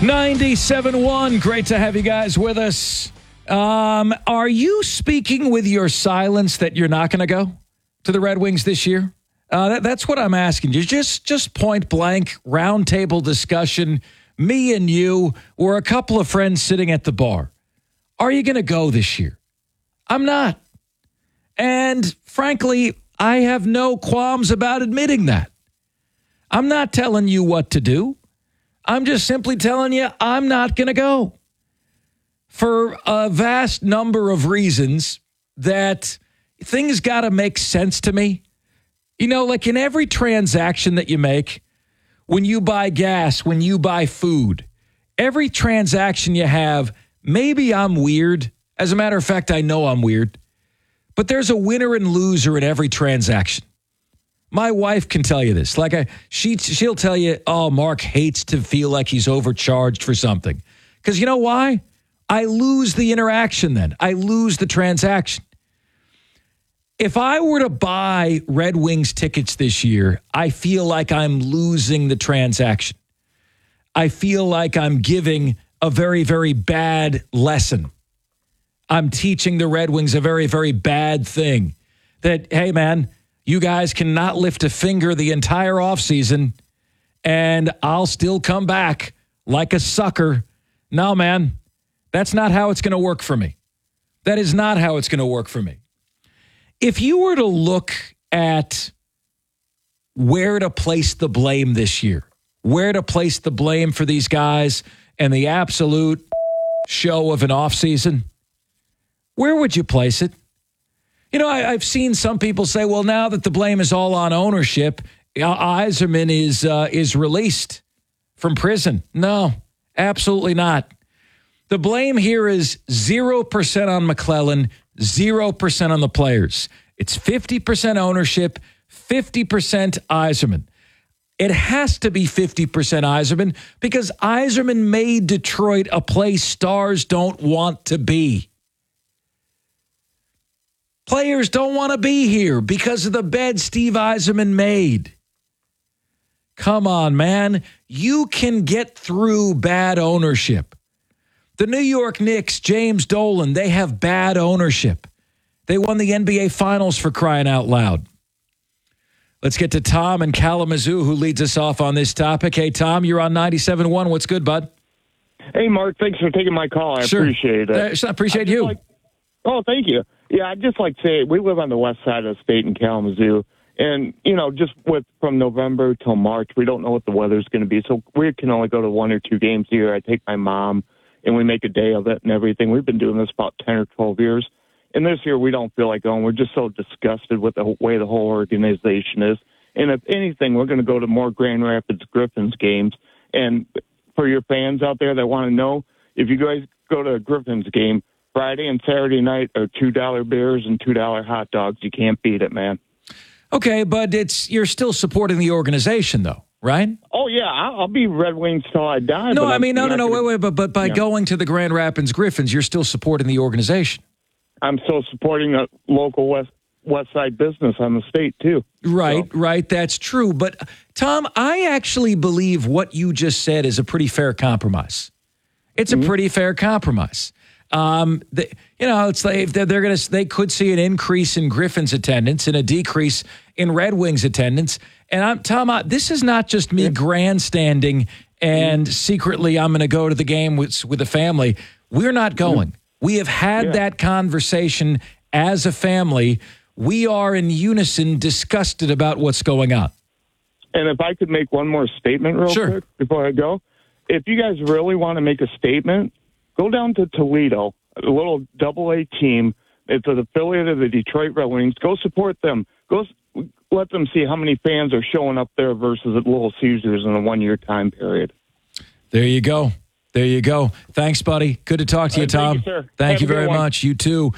97.1. Great to have you guys with us. Are you speaking with your silence that you're not going to go to the Red Wings this year? That's what I'm asking you. Just point blank, round table discussion. Me and you, we're a couple of friends sitting at the bar. Are you going to go this year? I'm not. And frankly, I have no qualms about admitting that. I'm not telling you what to do. I'm just simply telling you I'm not going to go for a vast number of reasons that things got to make sense to me. You know, like in every transaction that you make, when you buy gas, when you buy food, every transaction you have, maybe I'm weird. As a matter of fact, I know I'm weird. But there's a winner and loser in every transaction. My wife can tell you this. She'll tell you, oh, Mark hates to feel like he's overcharged for something. Because you know why? I lose the interaction then. I lose the transaction. If I were to buy Red Wings tickets this year, I feel like I'm losing the transaction. I feel like I'm giving a very, very bad lesson. I'm teaching the Red Wings a very, very bad thing. That, hey, man, you guys cannot lift a finger the entire offseason, and I'll still come back like a sucker. No, man, that's not how it's going to work for me. That is not how it's going to work for me. If you were to look at where to place the blame this year, where to place the blame for these guys and the absolute show of an offseason, where would you place it? You know, I've seen some people say, well, now that the blame is all on ownership, Yzerman is released from prison. No, absolutely not. The blame here is 0% on McClellan, 0% on the players. It's 50% ownership, 50% Yzerman. It has to be 50% Yzerman because Yzerman made Detroit a place stars don't want to be. Players don't want to be here because of the bed Steve Yzerman made. Come on, man. You can get through bad ownership. The New York Knicks, James Dolan, they have bad ownership. They won the NBA Finals for crying out loud. Let's get to Tom in Kalamazoo, who leads us off on this topic. Hey, Tom, you're on 97.1. What's good, bud? Hey, Mark, thanks for taking my call. I appreciate it. I appreciate you. Thank you. Yeah, I'd just like to say we live on the west side of the state in Kalamazoo. And, you know, just from November till March, we don't know what the weather's going to be. So we can only go to 1 or 2 games a year. I take my mom, and we make a day of it and everything. We've been doing this about 10 or 12 years. And this year we don't feel like going. We're just so disgusted with the way the whole organization is. And if anything, we're going to go to more Grand Rapids Griffins games. And for your fans out there that want to know, if you guys go to a Griffins game, Friday and Saturday night are $2 beers and $2 hot dogs. You can't beat it, man. Okay, but you're still supporting the organization, though, right? Oh, yeah. I'll be Red Wings till I die. No, wait. But by going to the Grand Rapids Griffins, you're still supporting the organization. I'm still supporting a local West Side business on the state, too. Right. That's true. But, Tom, I actually believe what you just said is a pretty fair compromise. It's a pretty fair compromise. It's like they could see an increase in Griffins attendance and a decrease in Red Wings attendance. And Tom, this is not just me grandstanding and secretly I'm going to go to the game with the family. We're not going. We have had that conversation as a family. We are in unison disgusted about what's going on. And if I could make one more statement real quick before I go. If you guys really want to make a statement, go down to Toledo, a little AA team. It's an affiliate of the Detroit Red Wings. Go support them. Go let them see how many fans are showing up there versus at Little Caesars in a 1-year time period. There you go. Thanks, buddy. Good to talk to you, Tom. Thank you, sir. Thank you very much. You too.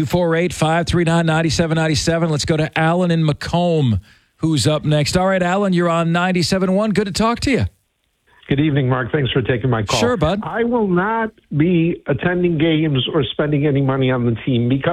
248-539-9797. Let's go to Alan in Macomb, who's up next. All right, Alan, you're on 97.1. Good to talk to you. Good evening, Mark. Thanks for taking my call. Sure, bud. I will not be attending games or spending any money on the team because